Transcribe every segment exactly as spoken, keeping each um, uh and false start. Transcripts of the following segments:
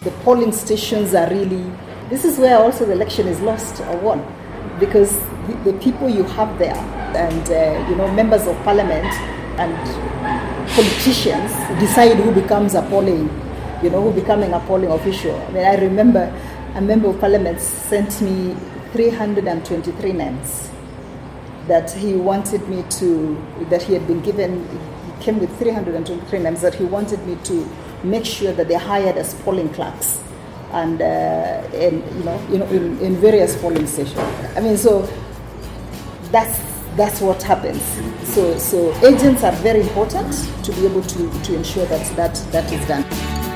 The polling stations are really, this is where also the election is lost or won, because the, the people you have there and, uh, you know, members of parliament and politicians decide who becomes a polling, you know, who becoming a polling official. I mean, I remember a member of parliament sent me three hundred twenty-three names that he wanted me to, that he had been given, he came with three hundred twenty-three names that he wanted me to make sure that they're hired as polling clerks and, uh, and you know, you know in, in various polling stations. I mean, so that's that's what happens. So so agents are very important to be able to, to ensure that, that that is done.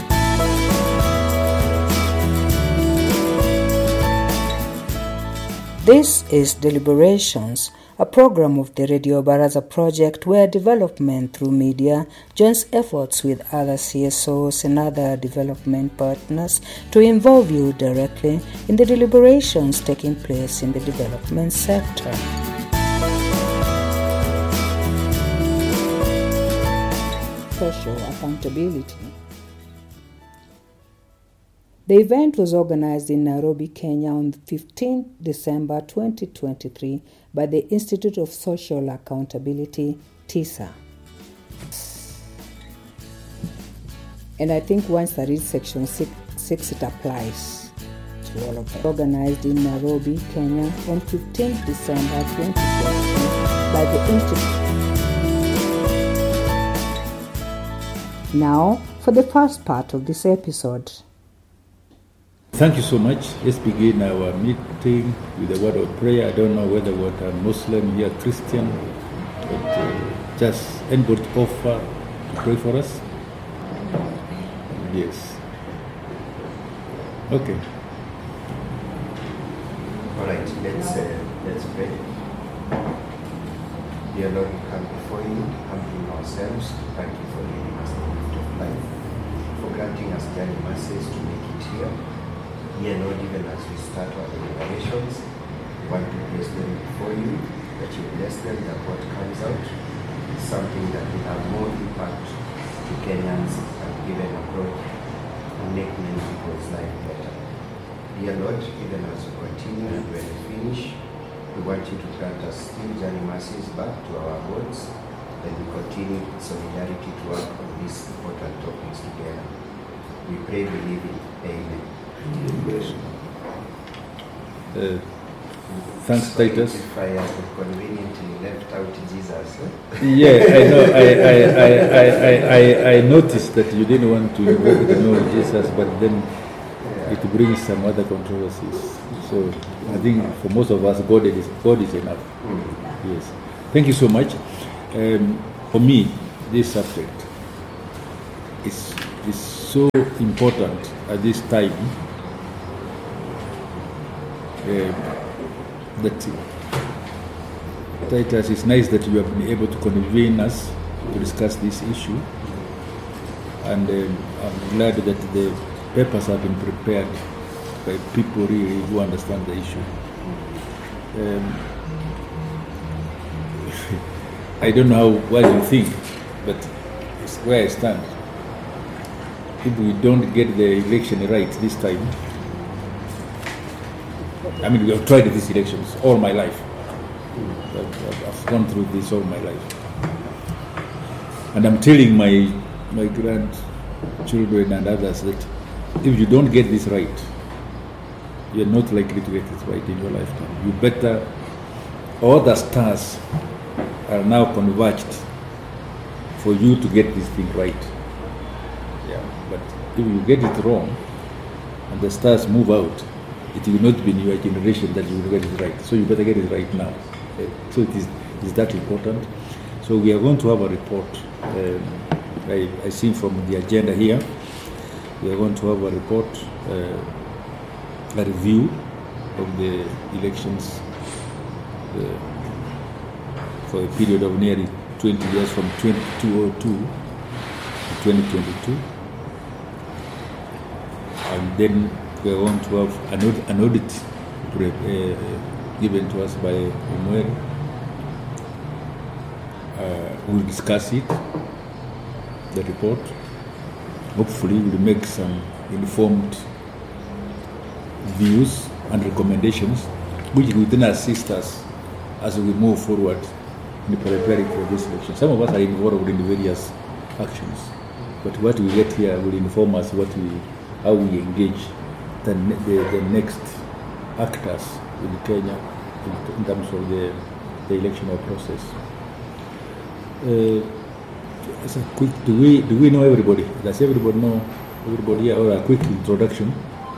This is Deliberations, a program of the Radio Baraza project where development through media joins efforts with other C S Os and other development partners to involve you directly in the deliberations taking place in the development sector. Social accountability. The event was organized in Nairobi, Kenya on fifteenth December twenty twenty-three by the Institute of Social Accountability, TISA. And I think once I read section six, six it applies to all of them. Organized in Nairobi, Kenya on fifteenth December twenty twenty-three by the Institute. Now, for the first part of this episode. Thank you so much. Let's begin our meeting with a word of prayer. I don't know whether what a Muslim here, Christian, but uh, just anybody offer to pray for us? Yes. Okay. All right, let's, uh, let's pray. Dear Lord, we come before you, humbling ourselves to thank you for giving us the gift of life, for granting us daily mercies to make it here. Dear Lord, even as we start our deliberations, we want to place them before you, that you bless them, that what comes out is something that will have more impact to Kenyans and given abroad and make many people's life better. Dear Lord, even as we continue and when we finish, we want you to grant us still journey mercies back to our boards, and we continue with solidarity to work on these important topics together. We pray, believing. Amen. Yes. Uh, thanks, Titus. If I have conveniently left out Jesus. Eh? Yeah, I know. I, I, I, I, I, I noticed that you didn't want to invoke the name of Jesus, but then yeah. It brings some other controversies. So I think for most of us, God is God is enough. Mm. Yes. Thank you so much. Um, for me, this subject is is so important at this time. Uh, that Titus, it's nice that you have been able to convene us to discuss this issue, and um, I'm glad that the papers have been prepared by people really who understand the issue. Um, I don't know how well you think, but it's where I stand. If we don't get the election right this time, I mean, we have tried these elections all my life. I've, I've gone through this all my life. And I'm telling my my grandchildren and others that if you don't get this right, you're not likely to get it right in your lifetime. You better, all the stars are now converged for you to get this thing right. Yeah, but if you get it wrong and the stars move out, it will not be in your generation that you will get it right. So you better get it right now. So it is, is that important. So we are going to have a report. Um, I, I see from the agenda here, we are going to have a report, uh, a review of the elections uh, for a period of nearly twenty years, from two thousand two to twenty twenty-two. And then we are going to have an audit, an audit uh, given to us by Umweri. Uh, we'll discuss it, the report. Hopefully we'll make some informed views and recommendations, which will then assist us as we move forward in preparing for this election. Some of us are involved in various actions, but what we get here will inform us what we, how we engage the, the, the next actors in Kenya in, in terms of the, the electoral process. Uh, as a quick, do we do we know everybody? Does everybody know everybody here? Or a quick introduction?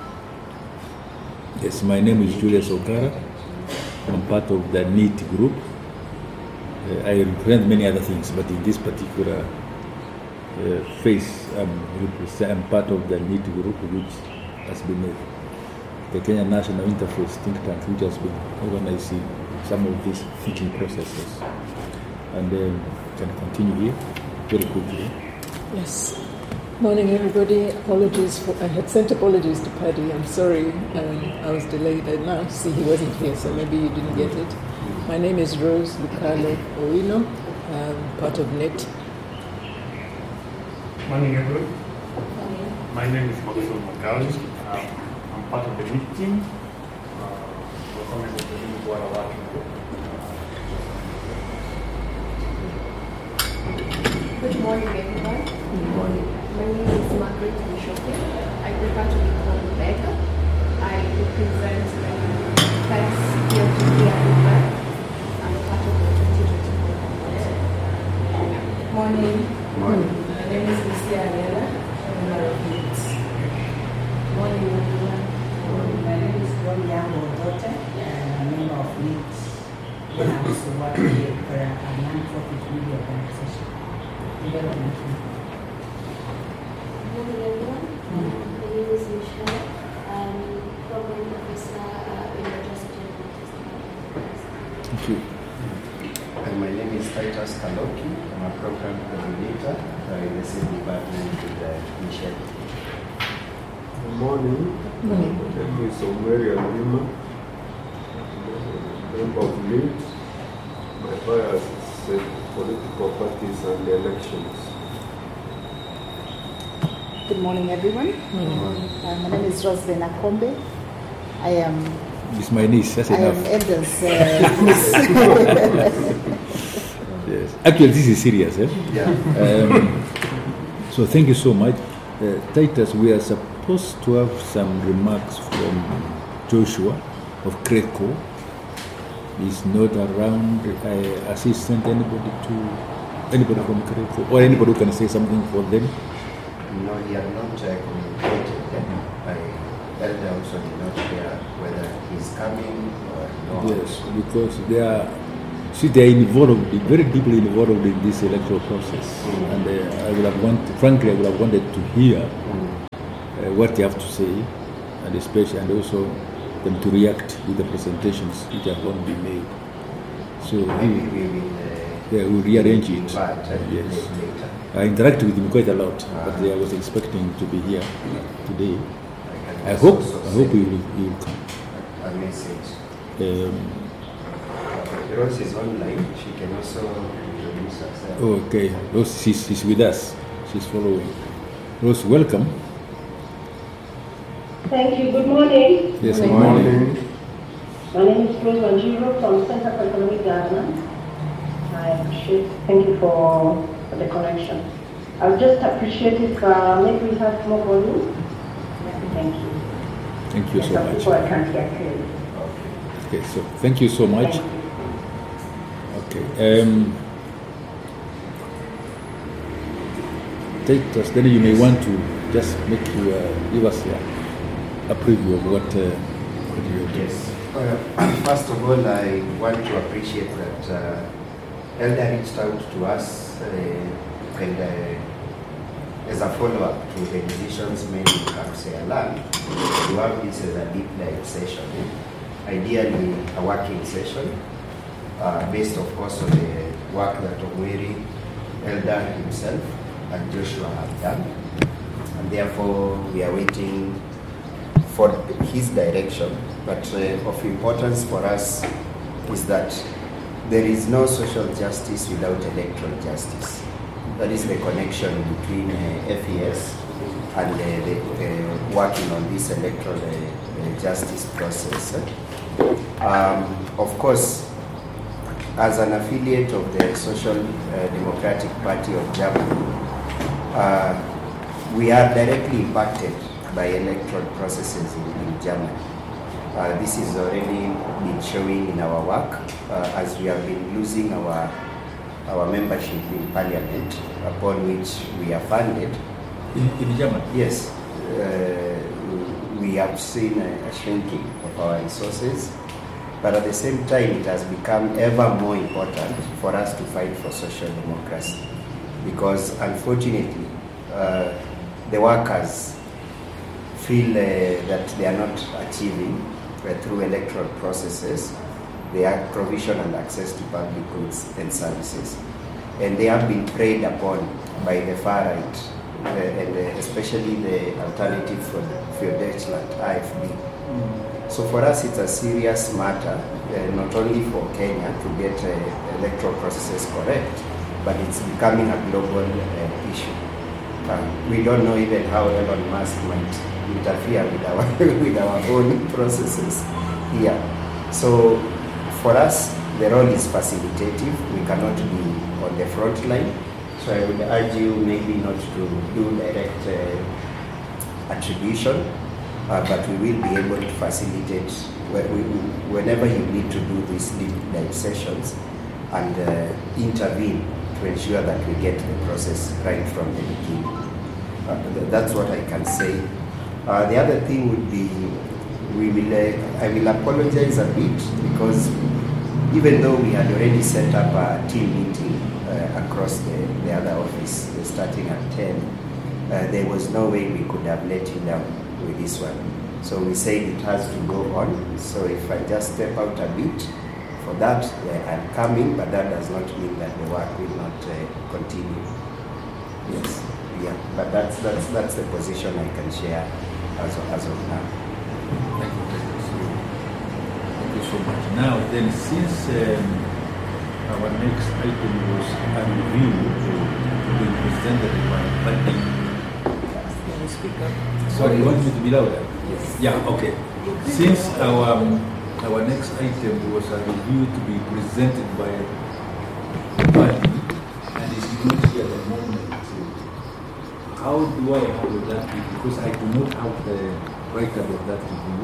Yes, my name is Julius Ogara. I'm part of the NEET group. Uh, I represent many other things, but in this particular uh, phase, I'm, I'm part of the NEET group, which has been a, the Kenya National Interface think tank, which has been organizing some of these thinking processes. And um, can continue here very quickly. Yes. Morning, everybody. Apologies for I had sent apologies to Paddy. I'm sorry um, I was delayed. I now see he wasn't here, so maybe you didn't get it. My name is Rose Lucalo Owino. I'm part of NET. Morning, everyone. My name is Maxwell Magawi. Um, I'm part of the NET team. Uh, we're members of the NET Water Working Group. Good morning, everyone. Good morning. My name is Margaret Mishoke. I prefer to be called Becca. I represent the class here today at I'm part of the twenty twenty-four conference. Morning. Morning. My name is Lucia Arela. I'm a member of NET. Morning, everyone. My name is Wanyamo Odote. I'm a member of NET. And I also work for a non-profit media organization. Development. Good morning, everyone. Um, my name is Michelle. I'm program officer uh, in the Hospital. Thank you. And my name is Titus Kaloki. I'm a program coordinator uh, in the same department with uh, Michelle. Good morning. Good morning. My name is Omeri Alima, member of NEET. My bias is uh, political parties and elections. Good morning, everyone. Mm-hmm. Uh, my name is Roslyn Akombe. I am. It's my niece. That's I enough. am Elder's uh, niece. Yes. Actually, this is serious. Eh? Yeah. Um, so thank you so much. Uh, Titus, we are supposed to have some remarks from Joshua of Creco. He's not around. I assistant anybody to anybody from Creco or anybody who can say something for them. No, he had not uh, communicated. Mm-hmm. I Elder also did not share whether he's coming or not. Yes, because they are. See, they are involved, very deeply involved in this electoral process, Mm-hmm. and uh, I would have wanted, frankly, I would have wanted to hear Mm-hmm. uh, what they have to say, and especially, and also them to react with the presentations which are going to be made. So Maybe we, we will uh, yeah, we'll rearrange it. But, uh, Yes, later. I interacted with him quite a lot, Ah. but I was expecting to be here today. I, can I hope, also I hope send he will, he will come. a message. Um, Rose is online. She can also introduce herself. okay, Rose, she's, she's with us. She's following. Rose, welcome. Thank you. Good morning. Yes, Good good morning. morning. My name is Rose Wanjiru from Center for Economic Governance. I appreciate, thank you for, for the connection. I would just appreciate if uh, maybe we have more volume. Thank you. Thank you so Some much. people I can't hear clearly. Okay, so thank you so much. Thank you. Okay. Um, take us, then you may want to just make you uh, give us uh, a preview of what, uh, what you're doing. Yes. Uh, first of all, I want to appreciate that uh, Elder reached out to us uh, and uh, as a follow-up to the decisions made in Kapsealan, to have this as a deep dive session, ideally a working session, uh, based of course on the work that Omweri, Elder himself, and Joshua have done. And therefore, we are waiting for his direction. But uh, of importance for us is that there is no social justice without electoral justice. That is the connection between uh, F E S and uh, the, uh, working on this electoral uh, justice process. Um, of course, as an affiliate of the Social uh, Democratic Party of Germany, uh, we are directly impacted by electoral processes in, in Germany. Uh, this is already been showing in our work uh, as we have been losing our our membership in Parliament, upon which we are funded. In, in Germany? Yes. Uh, we have seen a, a shrinking of our resources, but at the same time it has become ever more important for us to fight for social democracy, because unfortunately uh, the workers feel uh, that they are not achieving uh, through electoral processes they have provision and access to public goods and services, and they have been preyed upon by the far right, uh, and uh, especially the Alternative for, for Deutschland, A F D. Mm. So for us it's a serious matter, uh, not only for Kenya to get uh, electoral processes correct, but it's becoming a global uh, issue. Uh, we don't know even how Elon Musk might interfere with our, with our own processes here. So for us, the role is facilitative. We cannot be on the front line. So I would urge you maybe not to do direct uh, attribution, uh, but we will be able to facilitate whenever you need to do these deep dive sessions and uh, intervene to ensure that we get the process right from the beginning. Uh, that's what I can say. Uh, the other thing would be, we will, uh, I will apologize a bit, because even though we had already set up a team meeting uh, across the, the other office uh, starting at ten, uh, there was no way we could have let you down with this one. So we said it has to go on. So if I just step out a bit for that, uh, I'm coming, but that does not mean that the work will not uh, continue. Yes, yeah, but that's, that's, that's the position I can share as of, as of now. Thank you. Thank you so much. Now then, since um, our next item was a review being presented by Planning. Can you speak up? Sorry, you want me to be louder? Yes. Yeah, okay. Since our um, our next item was a review to be presented by Planning, and is not here at the moment, how do I handle that? Because I do not have the write-up of that review.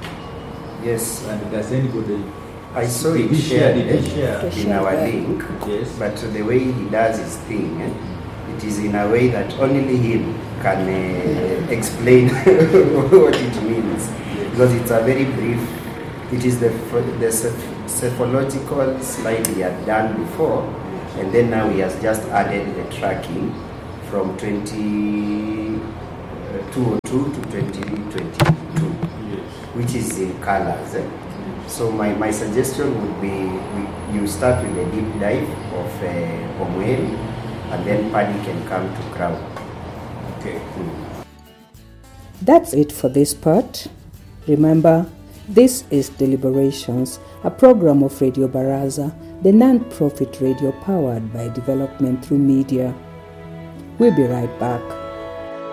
Yes. And does anybody... I saw it shared in our link, yes. But the way he does his thing, eh, it is in a way that only him can uh, explain what it means. Yes. Because it's a very brief, it is the, the cephalogical slide he had done before, and then now he has just added the tracking from twenty oh two to twenty twenty-two, yes. Which is in colors. Eh? So my, my suggestion would be we, you start with a deep dive of uh, Omweri, and then Paddy can come to Crown. Okay. Mm. That's it for this part. Remember, this is Deliberations, a program of Radio Baraza, the non-profit radio powered by development through media. We'll be right back.